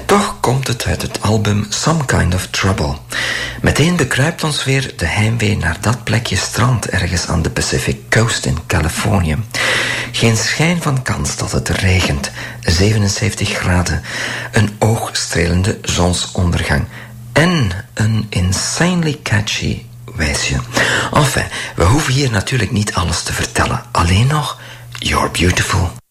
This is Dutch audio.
Toch komt het uit het album Some Kind of Trouble. Meteen bekruipt ons weer de heimwee naar dat plekje strand ergens aan de Pacific Coast in Californië. Geen schijn van kans dat het regent. 77 graden. Een oogstrelende zonsondergang. En een insanely catchy wijsje. Enfin, we hoeven hier natuurlijk niet alles te vertellen. Alleen nog You're Beautiful.